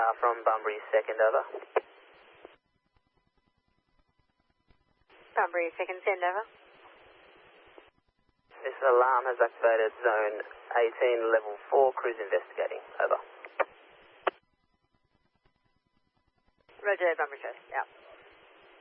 from Bunbury 2nd, over. Bunbury 2nd, send over. This alarm has activated zone 18, level 4, cruise investigating, over. Roger, Bunbury 1st, yeah.